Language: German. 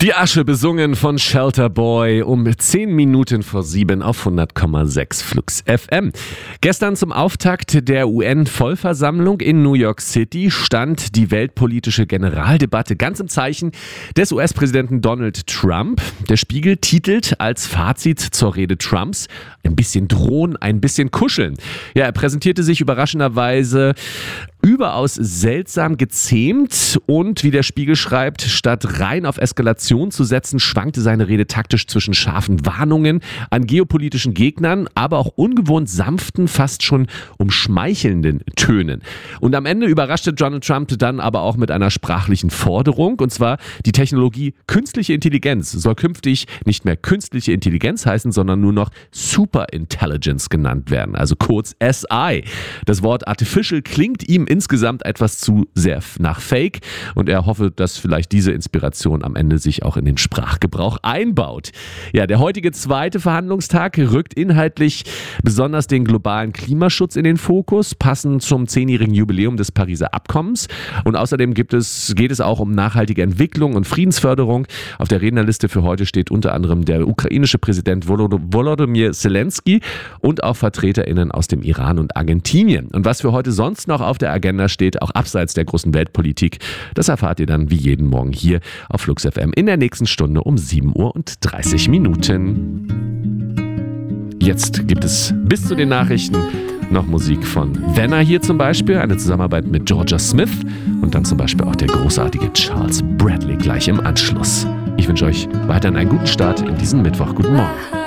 Die Asche besungen von Shelter Boy um 10 Minuten vor 7 auf 100,6 Flux FM. Gestern zum Auftakt der UN-Vollversammlung in New York City stand die weltpolitische Generaldebatte ganz im Zeichen des US-Präsidenten Donald Trump. Der Spiegel titelt als Fazit zur Rede Trumps: ein bisschen drohen, ein bisschen kuscheln. Ja, er präsentierte sich überraschenderweise überaus seltsam gezähmt und, wie der Spiegel schreibt, statt rein auf Eskalation zu setzen, schwankte seine Rede taktisch zwischen scharfen Warnungen an geopolitischen Gegnern, aber auch ungewohnt sanften, fast schon umschmeichelnden Tönen. Und am Ende überraschte Donald Trump dann aber auch mit einer sprachlichen Forderung, und zwar die Technologie künstliche Intelligenz soll künftig nicht mehr künstliche Intelligenz heißen, sondern nur noch Superintelligence genannt werden, also kurz SI. Das Wort Artificial klingt ihm insgesamt etwas zu sehr nach Fake und er hoffe, dass vielleicht diese Inspiration am Ende sich auch in den Sprachgebrauch einbaut. Ja, der heutige zweite Verhandlungstag rückt inhaltlich besonders den globalen Klimaschutz in den Fokus, passend zum 10-jährigen Jubiläum des Pariser Abkommens. Und außerdem geht es auch um nachhaltige Entwicklung und Friedensförderung. Auf der Rednerliste für heute steht unter anderem der ukrainische Präsident Volodymyr Zelensky und auch VertreterInnen aus dem Iran und Argentinien. Und was für heute sonst noch auf der Agenda steht, auch abseits der großen Weltpolitik, das erfahrt ihr dann wie jeden Morgen hier auf Flux FM in der nächsten Stunde um 7:30 Uhr. Jetzt gibt es bis zu den Nachrichten noch Musik von Venna hier zum Beispiel, eine Zusammenarbeit mit Georgia Smith und dann zum Beispiel auch der großartige Charles Bradley gleich im Anschluss. Ich wünsche euch weiterhin einen guten Start in diesen Mittwoch. Guten Morgen.